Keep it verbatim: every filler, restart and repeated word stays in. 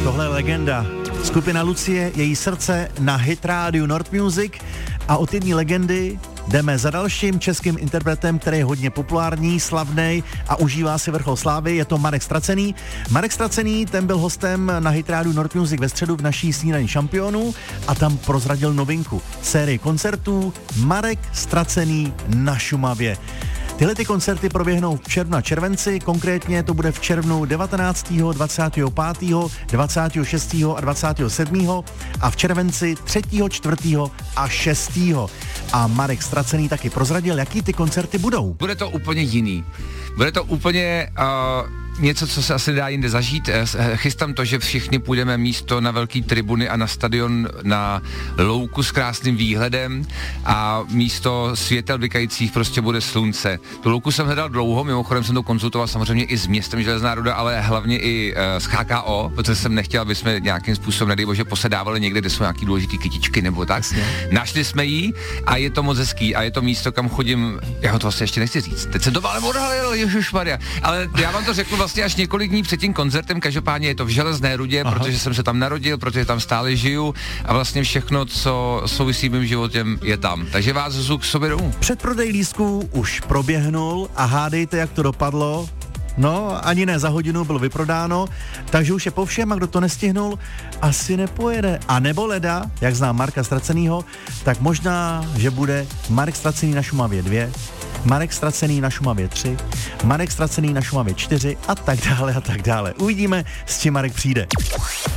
Tohle je legenda. Skupina Lucie, její srdce na hit rádiu Nord Music a od jedné legendy jdeme za dalším českým interpretem, který je hodně populární, slavnej a užívá si vrchol slávy, je to Marek Stracený. Marek Stracený, ten byl hostem na hit rádiu Nord Music ve středu v naší snídani šampionů a tam prozradil novinku. Sérii koncertů Marek Stracený na Šumavě. Tyhle ty koncerty proběhnou v červnu a červenci, konkrétně to bude v červnu devatenáctého, dvacátého pátého, dvacátého šestého a dvacátého sedmého a v červenci třetího, čtvrtého a šestého A Marek Stracený taky prozradil, jaký ty koncerty budou. Bude to úplně jiný. Bude to úplně uh, něco, co se asi nedá jinde zažít. Chystám to, že všichni půjdeme místo na velký tribuny a na stadion na louku s krásným výhledem a místo světel vykajících prostě bude slunce. Tu louku jsem hledal dlouho, mimochodem jsem to konzultoval samozřejmě i s městem Železná Ruda, ale hlavně i uh, s H K O, protože jsem nechtěl, aby jsme nějakým způsobem, nedej bože, posedávali někde, kde jsou nějaký důležitý kytičky nebo tak. Jasně. Našli jsme jí a je to moc hezký a je to místo, kam chodím, já ho to vlastně ještě nechci říct. Teď jsem to ale odhalil, ježišmarja. Ale já vám to řeknu vlastně až několik dní před tím koncertem, každopádně je to v Železné Rudě, Aha. protože jsem se tam narodil, protože tam stále žiju a vlastně všechno, co souvisí mým životem, je tam. Takže vás zvu k sobě domů. Předprodej lístků už proběhnul a hádejte, jak to dopadlo. No, ani ne za hodinu bylo vyprodáno, takže už je po všem a kdo to nestihnul, asi nepojede. A nebo leda, jak znám Marka Stracenýho, tak možná, že bude Marek Stracený na Šumavě dva, Marek Stracený na Šumavě tři, Marek Stracený na Šumavě čtyři a tak dále a tak dále. Uvidíme, s čím Marek přijde.